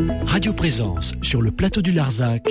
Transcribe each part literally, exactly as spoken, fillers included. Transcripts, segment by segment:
Radio Présence sur le plateau du Larzac,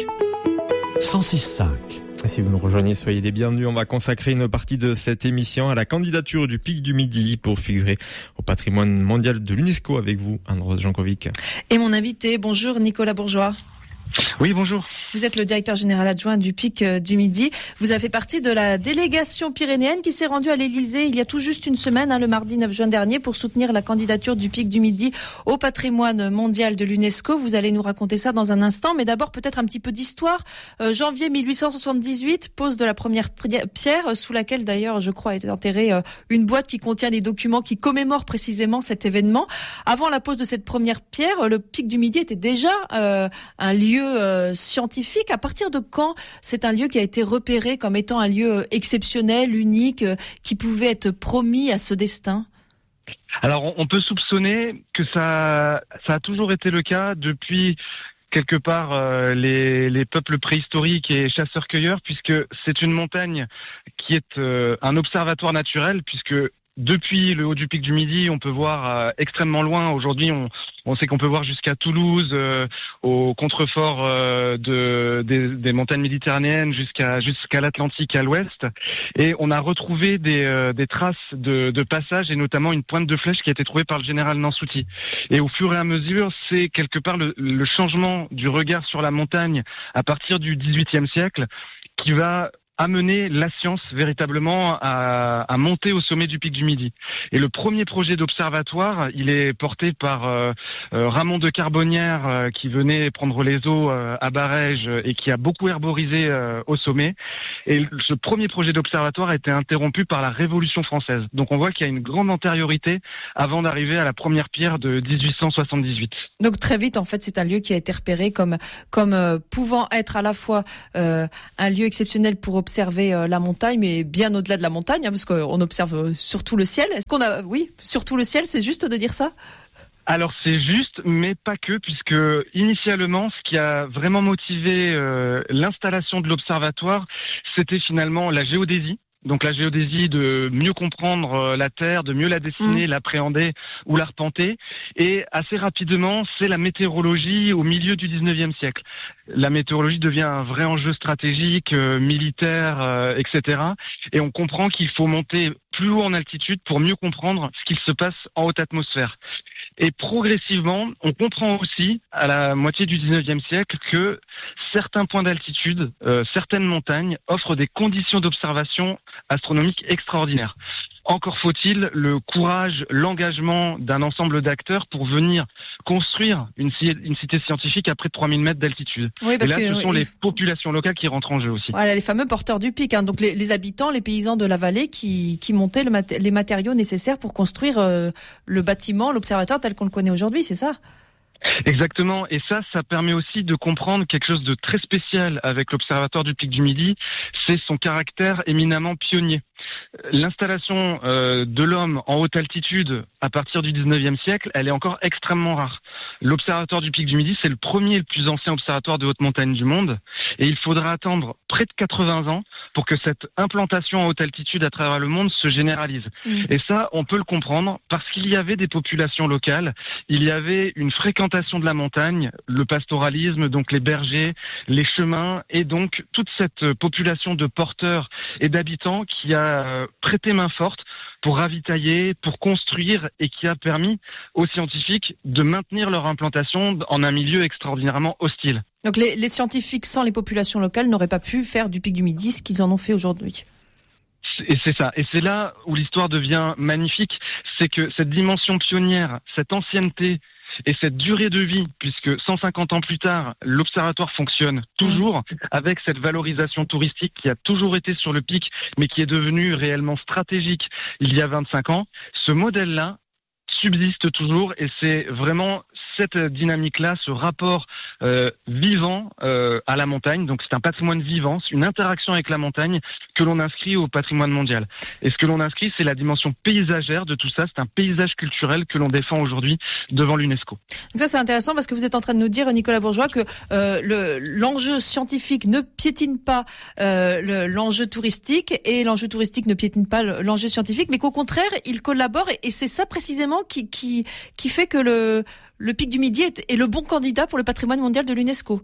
cent six virgule cinq. Et si vous nous rejoignez, soyez les bienvenus. On va consacrer une partie de cette émission à la candidature du Pic du Midi pour figurer au patrimoine mondial de l'UNESCO avec vous, Anne-Rose Jankovic. Et mon invité, bonjour Nicolas Bourgeois. Oui, bonjour. Vous êtes le directeur général adjoint du Pic du Midi. Vous avez fait partie de la délégation pyrénéenne qui s'est rendue à l'Élysée il y a tout juste une semaine, hein, le mardi neuf juin dernier, pour soutenir la candidature du Pic du Midi au patrimoine mondial de l'UNESCO. Vous allez nous raconter ça dans un instant, mais d'abord peut-être un petit peu d'histoire. Euh, janvier mille huit cent soixante-dix-huit, pose de la première pierre, sous laquelle d'ailleurs, je crois, est enterrée euh, une boîte qui contient des documents qui commémorent précisément cet événement. Avant la pose de cette première pierre, le Pic du Midi était déjà euh, un lieu Euh, scientifique. À partir de quand c'est un lieu qui a été repéré comme étant un lieu exceptionnel, unique, euh, qui pouvait être promis à ce destin? Alors, on, on peut soupçonner que ça, ça a toujours été le cas depuis quelque part euh, les, les peuples préhistoriques et chasseurs-cueilleurs, puisque c'est une montagne qui est euh, un observatoire naturel, puisque depuis le haut du Pic du Midi, on peut voir euh, extrêmement loin. Aujourd'hui, on, on sait qu'on peut voir jusqu'à Toulouse, euh, au contrefort euh, de, des, des montagnes méditerranéennes, jusqu'à jusqu'à l'Atlantique à l'ouest. Et on a retrouvé des, euh, des traces de, de passage, et notamment une pointe de flèche qui a été trouvée par le général Nansouty. Et au fur et à mesure, c'est quelque part le, le changement du regard sur la montagne à partir du dix-huitième siècle qui va amener la science véritablement à, à monter au sommet du Pic du Midi. Et le premier projet d'observatoire, il est porté par euh, euh, Ramon de Carbonnières euh, qui venait prendre les eaux euh, à Barèges et qui a beaucoup herborisé euh, au sommet. Et ce premier projet d'observatoire a été interrompu par la Révolution française. Donc on voit qu'il y a une grande antériorité avant d'arriver à la première pierre de dix-huit cent soixante-dix-huit. Donc très vite, en fait, c'est un lieu qui a été repéré comme comme euh, pouvant être à la fois euh, un lieu exceptionnel pour observer euh, la montagne, mais bien au-delà de la montagne, hein, parce qu'on observe euh, surtout le ciel. Est-ce qu'on a, oui, surtout le ciel, c'est juste de dire ça? Alors c'est juste, mais pas que, puisque initialement, ce qui a vraiment motivé euh, l'installation de l'observatoire, c'était finalement la géodésie. Donc la géodésie, de mieux comprendre la Terre, de mieux la dessiner, mmh. l'appréhender ou l'arpenter. Et assez rapidement, c'est la météorologie au milieu du dix-neuvième siècle. La météorologie devient un vrai enjeu stratégique, euh, militaire, euh, et cetera. Et on comprend qu'il faut monter plus haut en altitude pour mieux comprendre ce qu'il se passe en haute atmosphère. Et progressivement, on comprend aussi, à la moitié du dix-neuvième siècle, que certains points d'altitude, euh, certaines montagnes, offrent des conditions d'observation astronomique extraordinaires. Encore faut-il le courage, l'engagement d'un ensemble d'acteurs pour venir construire une, une cité scientifique à près de trois mille mètres d'altitude. Oui, parce et là, que, ce sont oui, les populations locales qui rentrent en jeu aussi. Voilà, les fameux porteurs du pic, hein, donc les, les habitants, les paysans de la vallée qui, qui montaient le mat- les matériaux nécessaires pour construire euh, le bâtiment, l'observatoire tel qu'on le connaît aujourd'hui, c'est ça ? Exactement, et ça, ça permet aussi de comprendre quelque chose de très spécial avec l'Observatoire du Pic du Midi, c'est son caractère éminemment pionnier. L'installation euh, de l'homme en haute altitude à partir du dix-neuvième siècle, elle est encore extrêmement rare. L'Observatoire du Pic du Midi, c'est le premier et le plus ancien observatoire de haute montagne du monde, et il faudra attendre près de quatre-vingts ans pour que cette implantation en haute altitude à travers le monde se généralise. Mmh. Et ça, on peut le comprendre parce qu'il y avait des populations locales, il y avait une fréquentation de la montagne, le pastoralisme, donc les bergers, les chemins, et donc toute cette population de porteurs et d'habitants qui a prêté main forte pour ravitailler, pour construire, et qui a permis aux scientifiques de maintenir leur implantation en un milieu extraordinairement hostile. Donc les, les scientifiques sans les populations locales n'auraient pas pu faire du Pic du Midi ce qu'ils en ont fait aujourd'hui. Et c'est ça. Et c'est là où l'histoire devient magnifique, c'est que cette dimension pionnière, cette ancienneté et cette durée de vie, puisque cent cinquante ans plus tard, l'observatoire fonctionne toujours avec cette valorisation touristique qui a toujours été sur le pic, mais qui est devenue réellement stratégique il y a vingt-cinq ans, ce modèle-là subsiste toujours, et c'est vraiment cette dynamique-là, ce rapport euh, vivant euh, à la montagne. Donc c'est un patrimoine vivant, c'est une interaction avec la montagne que l'on inscrit au patrimoine mondial. Et ce que l'on inscrit, c'est la dimension paysagère de tout ça. C'est un paysage culturel que l'on défend aujourd'hui devant l'UNESCO. Donc ça, c'est intéressant parce que vous êtes en train de nous dire, Nicolas Bourgeois, que euh, le, l'enjeu scientifique ne piétine pas euh, le, l'enjeu touristique, et l'enjeu touristique ne piétine pas l'enjeu scientifique, mais qu'au contraire, ils collaborent, et, et c'est ça précisément qui, qui, qui fait que le le pic du Midi est, est le bon candidat pour le patrimoine mondial de l'UNESCO.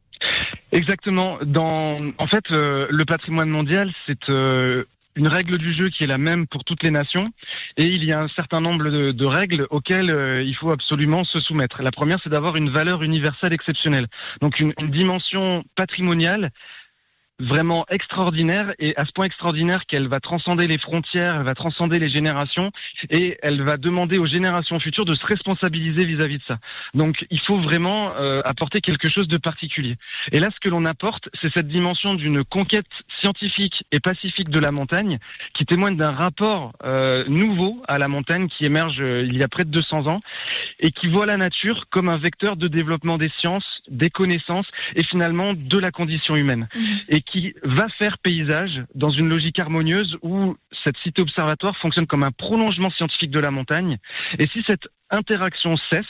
Exactement. Dans, en fait, euh, le patrimoine mondial, c'est euh, une règle du jeu qui est la même pour toutes les nations, et il y a un certain nombre de, de règles auxquelles euh, il faut absolument se soumettre. La première, c'est d'avoir une valeur universelle exceptionnelle, donc une, une dimension patrimoniale vraiment extraordinaire, et à ce point extraordinaire qu'elle va transcender les frontières, elle va transcender les générations, et elle va demander aux générations futures de se responsabiliser vis-à-vis de ça. Donc il faut vraiment euh, apporter quelque chose de particulier. Et là, ce que l'on apporte, c'est cette dimension d'une conquête scientifique et pacifique de la montagne, qui témoigne d'un rapport euh, nouveau à la montagne qui émerge euh, il y a près de deux cents ans, et qui voit la nature comme un vecteur de développement des sciences, des connaissances, et finalement de la condition humaine. Mmh. Et qui va faire paysage dans une logique harmonieuse où cette cité observatoire fonctionne comme un prolongement scientifique de la montagne. Et si cette interaction cesse,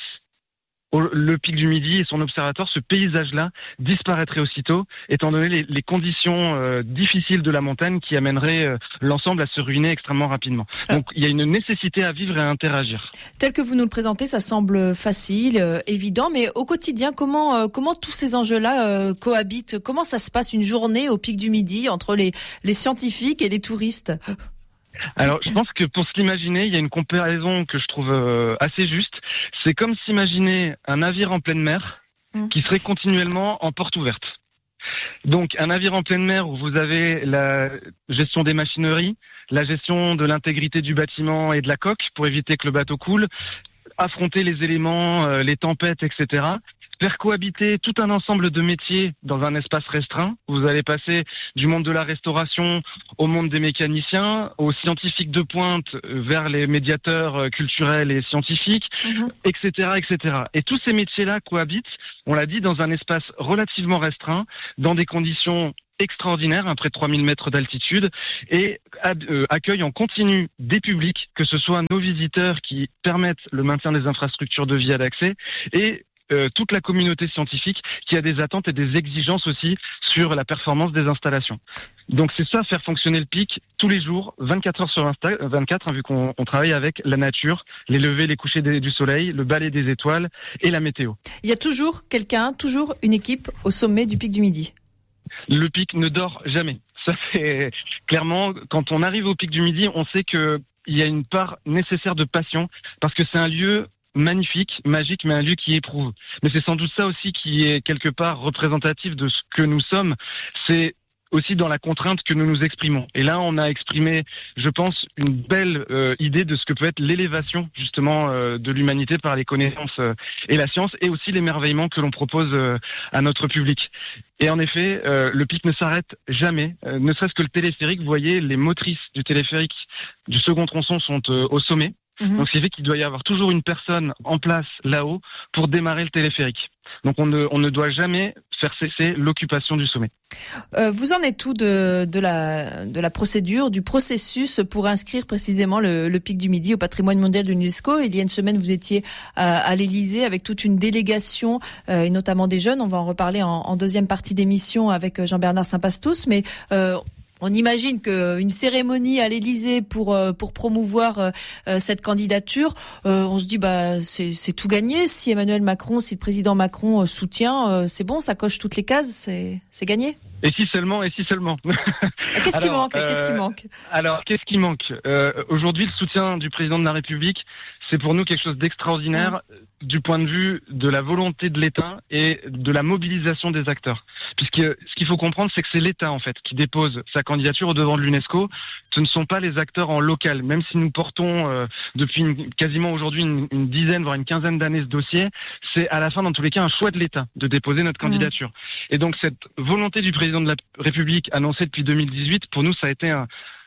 le pic du Midi et son observatoire, ce paysage-là disparaîtrait aussitôt, étant donné les, les conditions euh, difficiles de la montagne qui amèneraient euh, l'ensemble à se ruiner extrêmement rapidement. Donc il y a une nécessité à vivre et à interagir. Tel que vous nous le présentez, ça semble facile, euh, évident, mais au quotidien, comment euh, comment tous ces enjeux-là euh, cohabitent? Comment ça se passe une journée au pic du Midi entre les, les scientifiques et les touristes? Alors, je pense que pour se l'imaginer, il y a une comparaison que je trouve euh, assez juste. C'est comme s'imaginer un navire en pleine mer qui serait continuellement en porte ouverte. Donc, un navire en pleine mer où vous avez la gestion des machineries, la gestion de l'intégrité du bâtiment et de la coque pour éviter que le bateau coule, affronter les éléments, euh, les tempêtes, et cetera. Faire cohabiter tout un ensemble de métiers dans un espace restreint. Vous allez passer du monde de la restauration au monde des mécaniciens, aux scientifiques de pointe vers les médiateurs culturels et scientifiques, mmh. et cetera, et cetera. Et tous ces métiers-là cohabitent, on l'a dit, dans un espace relativement restreint, dans des conditions extraordinaire, à près de trois mille mètres d'altitude, et euh, accueille en continu des publics, que ce soit nos visiteurs qui permettent le maintien des infrastructures de vie à l'accès, et Euh, toute la communauté scientifique qui a des attentes et des exigences aussi sur la performance des installations. Donc c'est ça, faire fonctionner le pic tous les jours, vingt-quatre heures sur vingt-quatre, hein, vu qu'on on travaille avec la nature, les levées, les couchers des, du soleil, le balai des étoiles et la météo. Il y a toujours quelqu'un, toujours une équipe au sommet du pic du Midi. Le pic ne dort jamais. Ça, c'est clairement, quand on arrive au pic du Midi, on sait que il y a une part nécessaire de passion, parce que c'est un lieu magnifique, magique, mais un lieu qui éprouve. Mais c'est sans doute ça aussi qui est quelque part représentatif de ce que nous sommes. C'est aussi dans la contrainte que nous nous exprimons. Et là, on a exprimé, je pense, une belle euh, idée de ce que peut être l'élévation, justement, euh, de l'humanité par les connaissances euh, et la science, et aussi l'émerveillement que l'on propose euh, à notre public. Et en effet, euh, le pic ne s'arrête jamais, euh, ne serait-ce que le téléphérique. Vous voyez, les motrices du téléphérique du second tronçon sont euh, au sommet. Mmh. Donc, c'est fait qu'il doit y avoir toujours une personne en place là-haut pour démarrer le téléphérique. Donc, on ne, on ne doit jamais faire cesser l'occupation du sommet. Euh, vous en êtes où de, de, la, de la procédure, du processus pour inscrire précisément le, le pic du Midi au patrimoine mondial de l'UNESCO? Il y a une semaine, vous étiez à, à l'Élysée avec toute une délégation, euh, et notamment des jeunes. On va en reparler en, en deuxième partie d'émission avec Jean-Bernard Saint-Pastous, mais euh, on imagine qu'une cérémonie à l'Élysée pour pour promouvoir euh, cette candidature, euh, on se dit bah c'est c'est tout gagné. Si Emmanuel Macron, si le président Macron soutient, euh, c'est bon, ça coche toutes les cases, c'est c'est gagné. Et si seulement, et si seulement. Qu'est-ce qui manque euh, Qu'est-ce qui manque Alors, qu'est-ce qui manque euh, Aujourd'hui, le soutien du président de la République, c'est pour nous quelque chose d'extraordinaire mmh. du point de vue de la volonté de l'État et de la mobilisation des acteurs. Puisque ce qu'il faut comprendre, c'est que c'est l'État en fait qui dépose sa candidature au devant de l'UNESCO. Ce ne sont pas les acteurs en local. Même si nous portons euh, depuis une, quasiment aujourd'hui une, une dizaine, voire une quinzaine d'années ce dossier, c'est à la fin, dans tous les cas, un choix de l'État de déposer notre candidature. Mmh. Et donc cette volonté du président de la République annoncée depuis deux mille dix-huit, pour nous, ça a été un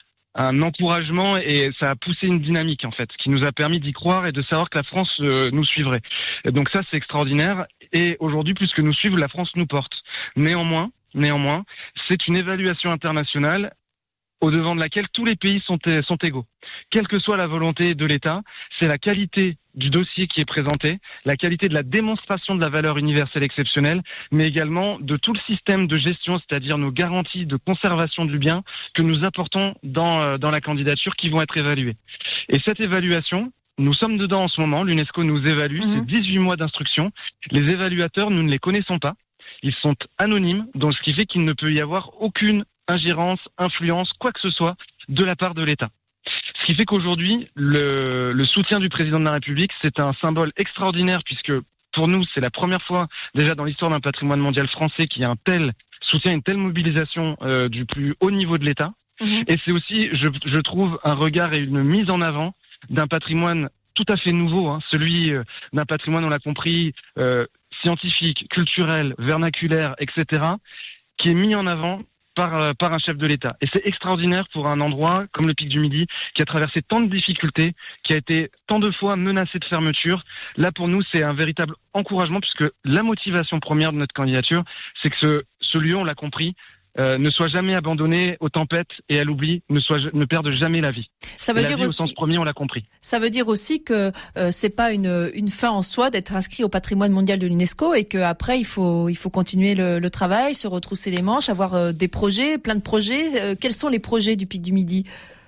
un encouragement et ça a poussé une dynamique en fait qui nous a permis d'y croire et de savoir que la France euh, nous suivrait. Et donc ça c'est extraordinaire, et aujourd'hui plus que nous suivre, la France nous porte. Néanmoins, néanmoins, c'est une évaluation internationale au devant de laquelle tous les pays sont, sont égaux. Quelle que soit la volonté de l'État, c'est la qualité du dossier qui est présenté, la qualité de la démonstration de la valeur universelle exceptionnelle, mais également de tout le système de gestion, c'est-à-dire nos garanties de conservation du bien que nous apportons dans, dans la candidature qui vont être évaluées. Et cette évaluation, nous sommes dedans en ce moment, l'UNESCO nous évalue, mmh. c'est dix-huit mois d'instruction. Les évaluateurs, nous ne les connaissons pas. Ils sont anonymes, donc ce qui fait qu'il ne peut y avoir aucune ingérence, influence, quoi que ce soit de la part de l'État. Ce qui fait qu'aujourd'hui, le, le soutien du président de la République, c'est un symbole extraordinaire puisque pour nous, c'est la première fois déjà dans l'histoire d'un patrimoine mondial français qu'il y a un tel soutien, une telle mobilisation euh, du plus haut niveau de l'État. Mmh. Et c'est aussi, je, je trouve, un regard et une mise en avant d'un patrimoine tout à fait nouveau, hein, celui euh, d'un patrimoine, on l'a compris, euh, scientifique, culturel, vernaculaire, et cetera, qui est mis en avant par, euh, par un chef de l'État. Et c'est extraordinaire pour un endroit comme le Pic du Midi, qui a traversé tant de difficultés, qui a été tant de fois menacé de fermeture. Là, pour nous, c'est un véritable encouragement, puisque la motivation première de notre candidature, c'est que ce, ce lieu, on l'a compris, Euh, ne soit jamais abandonné aux tempêtes et à l'oubli, ne soit ne perde jamais la vie. Ça veut et la dire vie, aussi, au sens premier, on l'a compris. Ça veut dire aussi que euh, c'est pas une une fin en soi d'être inscrit au patrimoine mondial de l'UNESCO et que après il faut il faut continuer le, le travail, se retrousser les manches, avoir euh, des projets, plein de projets. Euh, quels sont les projets du Pic du Midi ?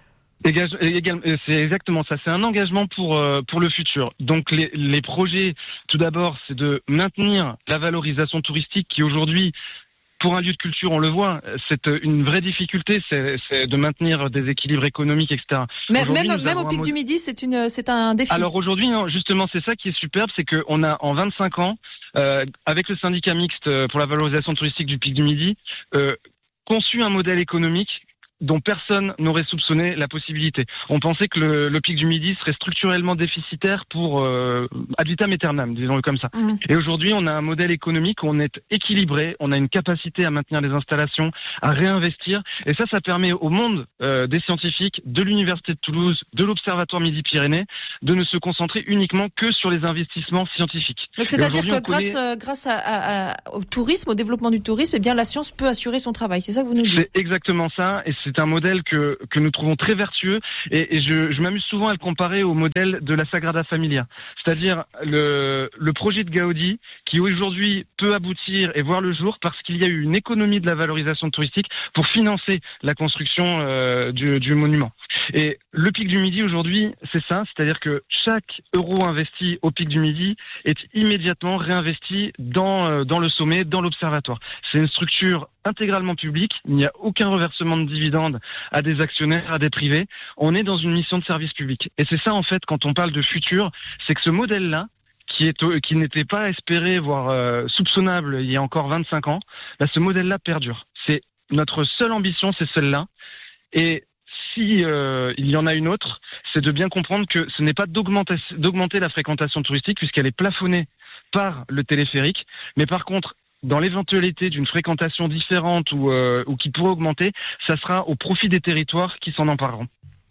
C'est exactement ça. C'est un engagement pour euh, pour le futur. Donc les les projets, tout d'abord, c'est de maintenir la valorisation touristique qui aujourd'hui, pour un lieu de culture, on le voit, c'est une vraie difficulté, c'est, c'est de maintenir des équilibres économiques, et cetera. Mais même, même au Pic du Midi, c'est une, c'est un défi. Alors aujourd'hui, non, justement, c'est ça qui est superbe, c'est qu'on a en vingt-cinq ans, euh, avec le syndicat mixte pour la valorisation touristique du Pic du Midi, euh, conçu un modèle économique dont personne n'aurait soupçonné la possibilité. On pensait que le, le Pic du Midi serait structurellement déficitaire pour euh, ad vitam aeternam, disons-le comme ça. Mmh. Et aujourd'hui, on a un modèle économique où on est équilibré, on a une capacité à maintenir les installations, à réinvestir, et ça, ça permet au monde euh, des scientifiques, de l'Université de Toulouse, de l'Observatoire Midi-Pyrénées, de ne se concentrer uniquement que sur les investissements scientifiques. Donc c'est-à-dire que grâce, connaît... euh, grâce à, à, à, au tourisme, au développement du tourisme, eh bien la science peut assurer son travail. C'est ça que vous nous dites ? C'est exactement ça, et c'est un modèle que que nous trouvons très vertueux, et, et je, je m'amuse souvent à le comparer au modèle de la Sagrada Familia, c'est-à-dire le le projet de Gaudi qui aujourd'hui peut aboutir et voir le jour parce qu'il y a eu une économie de la valorisation touristique pour financer la construction euh, du, du monument. Et le Pic du Midi aujourd'hui, c'est ça, c'est-à-dire que chaque euro investi au Pic du Midi est immédiatement réinvesti dans euh, dans le sommet, dans l'observatoire. C'est une structure intégralement publique, il n'y a aucun reversement de dividendes à des actionnaires, à des privés. On est dans une mission de service public. Et c'est ça, en fait, quand on parle de futur, c'est que ce modèle-là, qui est qui n'était pas espéré, voire euh, soupçonnable il y a encore vingt-cinq ans, là, ce modèle-là perdure. C'est notre seule ambition, c'est celle-là. Et si euh, il y en a une autre, c'est de bien comprendre que ce n'est pas d'augmenter, d'augmenter la fréquentation touristique, puisqu'elle est plafonnée par le téléphérique, mais par contre, dans l'éventualité d'une fréquentation différente ou, euh, ou qui pourrait augmenter, ça sera au profit des territoires qui s'en empareront.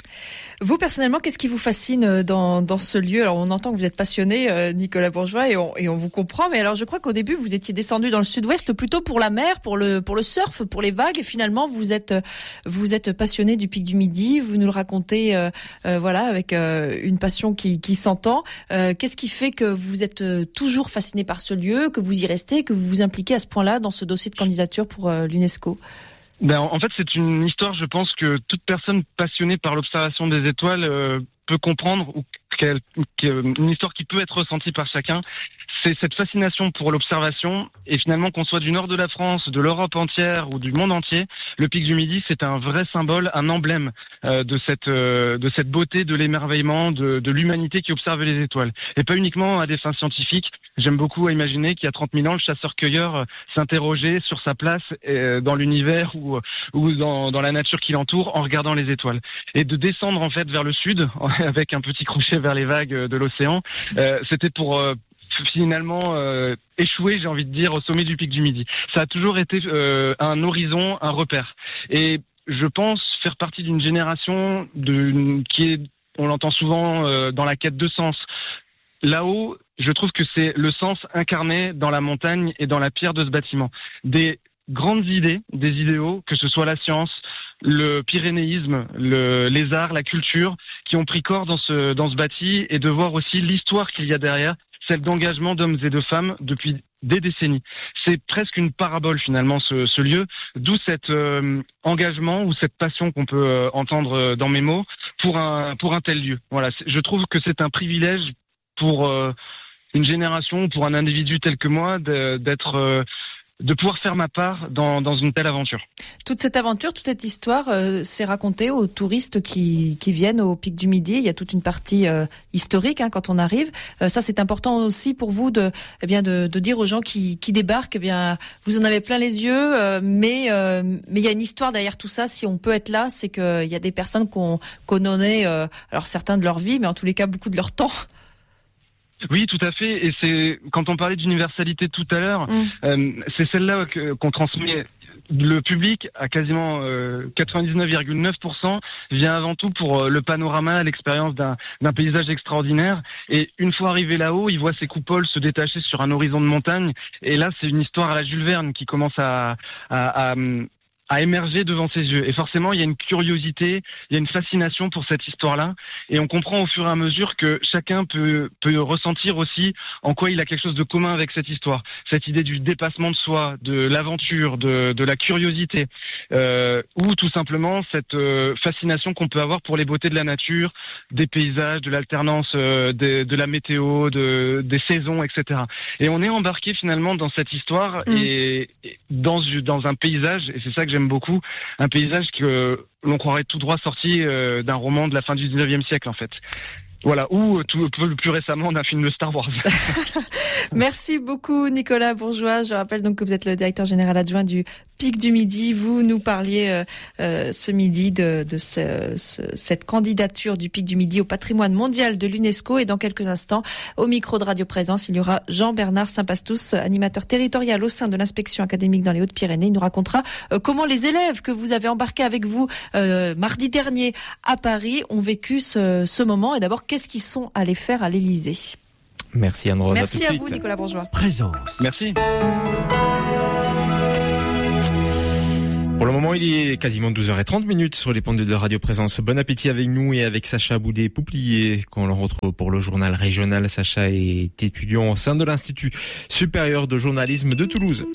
Vous, personnellement, qu'est-ce qui vous fascine dans, dans ce lieu ? Alors, on entend que vous êtes passionné, euh, Nicolas Bourgeois, et on, et on vous comprend. Mais alors, je crois qu'au début, vous étiez descendu dans le sud-ouest plutôt pour la mer, pour le, pour le surf, pour les vagues. Et finalement, vous êtes, vous êtes passionné du Pic du Midi. Vous nous le racontez, euh, euh, voilà, avec euh, une passion qui, qui s'entend. Euh, qu'est-ce qui fait que vous êtes toujours fasciné par ce lieu, que vous y restez, que vous vous impliquez à ce point-là dans ce dossier de candidature pour euh, l'UNESCO ? Ben, en fait, c'est une histoire, je pense, que toute personne passionnée par l'observation des étoiles euh, peut comprendre, ou qu'elle, une histoire qui peut être ressentie par chacun. C'est cette fascination pour l'observation, et finalement, qu'on soit du nord de la France, de l'Europe entière ou du monde entier, le Pic du Midi, c'est un vrai symbole, un emblème euh, de cette euh, de cette beauté, de l'émerveillement, de, de l'humanité qui observe les étoiles. Et pas uniquement à des fins scientifiques. J'aime beaucoup imaginer qu'il y a trente mille ans, le chasseur-cueilleur euh, s'interrogeait sur sa place euh, dans l'univers ou ou dans, dans la nature qui l'entoure en regardant les étoiles. Et de descendre en fait vers le sud, avec un petit crochet vers les vagues de l'océan, euh, c'était pour... Euh, finalement euh, échoué, j'ai envie de dire, au sommet du Pic du Midi. Ça a toujours été euh, un horizon, un repère. Et je pense faire partie d'une génération de, qui est, on l'entend souvent, euh, dans la quête de sens. Là-haut, je trouve que c'est le sens incarné dans la montagne et dans la pierre de ce bâtiment. Des grandes idées, des idéaux, que ce soit la science, le pyrénéisme, le, les arts, la culture, qui ont pris corps dans ce, dans ce bâti, et de voir aussi l'histoire qu'il y a derrière, celle d'engagement d'hommes et de femmes depuis des décennies. C'est presque une parabole finalement ce, ce lieu, d'où cet euh, engagement ou cette passion qu'on peut euh, entendre dans mes mots pour un pour un tel lieu. Voilà, je trouve que c'est un privilège pour euh, une génération, pour un individu tel que moi, de, d'être euh, de pouvoir faire ma part dans, dans une telle aventure. Toute cette aventure, toute cette histoire, euh, c'est raconté aux touristes qui, qui viennent au Pic du Midi. Il y a toute une partie euh, historique hein, quand on arrive. Euh, ça, c'est important aussi pour vous de, eh bien, de, de dire aux gens qui, qui débarquent, eh bien, vous en avez plein les yeux, euh, mais euh, mais il y a une histoire derrière tout ça. Si on peut être là, c'est qu'il y a des personnes qu'on qu'on en est, euh, alors certains de leur vie, mais en tous les cas beaucoup de leur temps. Oui, tout à fait. Et c'est quand on parlait d'universalité tout à l'heure, mmh. euh, c'est celle-là que, qu'on transmet. Le public, à quasiment euh, quatre-vingt-dix-neuf virgule neuf pour cent, vient avant tout pour euh, le panorama, l'expérience d'un, d'un paysage extraordinaire. Et une fois arrivé là-haut, il voit ces coupoles se détacher sur un horizon de montagne. Et là, c'est une histoire à la Jules Verne qui commence à, à, à à émerger devant ses yeux. Et forcément, il y a une curiosité, il y a une fascination pour cette histoire-là. Et on comprend au fur et à mesure que chacun peut, peut ressentir aussi en quoi il a quelque chose de commun avec cette histoire. Cette idée du dépassement de soi, de l'aventure, de, de la curiosité, euh, ou tout simplement cette euh, fascination qu'on peut avoir pour les beautés de la nature, des paysages, de l'alternance euh, de, de la météo, de, des saisons, et cetera. Et on est embarqué finalement dans cette histoire mmh. et, et dans, dans un paysage, et c'est ça que j'aime beaucoup, un paysage que l'on croirait tout droit sorti euh, d'un roman de la fin du dix-neuvième siècle en fait. Voilà, ou tout, plus récemment d'un film de Star Wars. Merci beaucoup Nicolas Bourgeois. Je rappelle donc que vous êtes le directeur général adjoint du Pic du Midi. Vous nous parliez euh, euh, ce midi de, de ce, ce, cette candidature du Pic du Midi au patrimoine mondial de l'UNESCO. Et dans quelques instants, au micro de Radio Présence, il y aura Jean-Bernard Saint-Pastous, animateur territorial au sein de l'inspection académique dans les Hautes-Pyrénées. Il nous racontera euh, comment les élèves que vous avez embarqués avec vous euh, mardi dernier à Paris ont vécu ce, ce moment. Et d'abord, qu'est-ce qu'ils sont allés faire à l'Élysée? Merci Anne-Rose. Merci à, tout à de vous suite. Nicolas Bourgeois. Présence. Merci. Pour le moment, il est quasiment douze heures trente sur les pendules de Radio Présence. Bon appétit avec nous et avec Sacha Boudet-Pouplier, qu'on le retrouve pour le journal régional. Sacha est étudiant au sein de l'Institut supérieur de journalisme de Toulouse.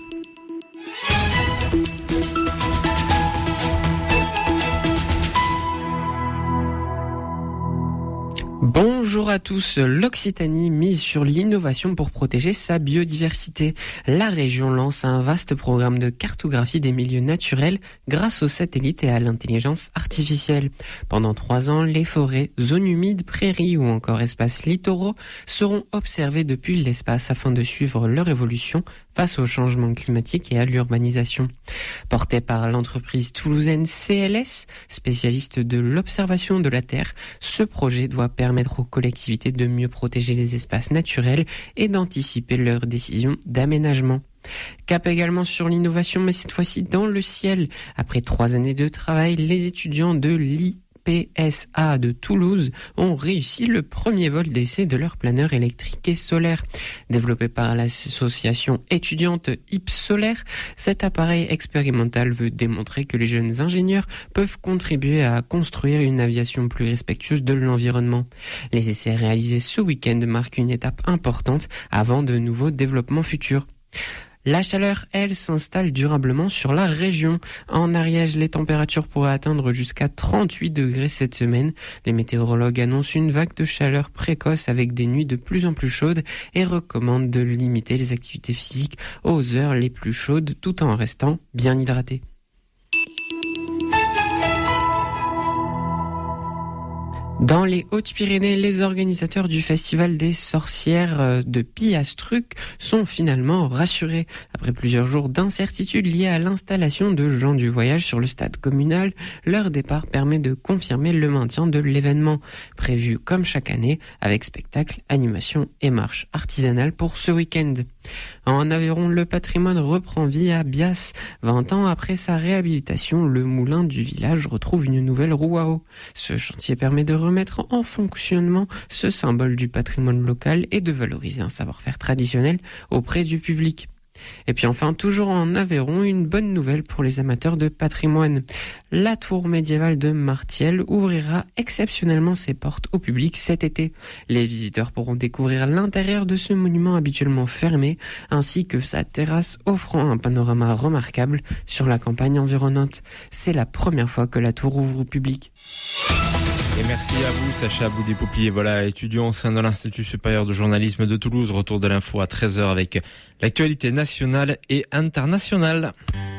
Bonjour à tous. L'Occitanie mise sur l'innovation pour protéger sa biodiversité. La région lance un vaste programme de cartographie des milieux naturels grâce aux satellites et à l'intelligence artificielle. Pendant trois ans, les forêts, zones humides, prairies ou encore espaces littoraux seront observés depuis l'espace afin de suivre leur évolution face au changement climatique et à l'urbanisation. Porté par l'entreprise toulousaine C L S, spécialiste de l'observation de la Terre, ce projet doit permettre aux collectivités de mieux protéger les espaces naturels et d'anticiper leurs décisions d'aménagement. Cap également sur l'innovation, mais cette fois-ci dans le ciel. Après trois années de travail, les étudiants de l'I P S A de Toulouse ont réussi le premier vol d'essai de leur planeur électrique et solaire. Développé par l'association étudiante I P Solaire, cet appareil expérimental veut démontrer que les jeunes ingénieurs peuvent contribuer à construire une aviation plus respectueuse de l'environnement. Les essais réalisés ce week-end marquent une étape importante avant de nouveaux développements futurs. La chaleur, elle, s'installe durablement sur la région. En Ariège, les températures pourraient atteindre jusqu'à trente-huit degrés cette semaine. Les météorologues annoncent une vague de chaleur précoce avec des nuits de plus en plus chaudes et recommandent de limiter les activités physiques aux heures les plus chaudes tout en restant bien hydratés. Dans les Hautes-Pyrénées, les organisateurs du Festival des sorcières de Piastruc sont finalement rassurés. Après plusieurs jours d'incertitude liées à l'installation de gens du voyage sur le stade communal, leur départ permet de confirmer le maintien de l'événement, prévu comme chaque année, avec spectacle, animation et marche artisanale pour ce week-end. En Aveyron, le patrimoine reprend vie à Bias. vingt ans après sa réhabilitation, le moulin du village retrouve une nouvelle roue à eau. Ce chantier permet de remettre en fonctionnement ce symbole du patrimoine local et de valoriser un savoir-faire traditionnel auprès du public. Et puis enfin, toujours en Aveyron, une bonne nouvelle pour les amateurs de patrimoine. La tour médiévale de Martiel ouvrira exceptionnellement ses portes au public cet été. Les visiteurs pourront découvrir l'intérieur de ce monument habituellement fermé, ainsi que sa terrasse offrant un panorama remarquable sur la campagne environnante. C'est la première fois que la tour ouvre au public. Et merci à vous, Sacha Boudé-Pouplier. Voilà, étudiant au sein de l'Institut supérieur de journalisme de Toulouse. Retour de l'info à treize heures avec l'actualité nationale et internationale.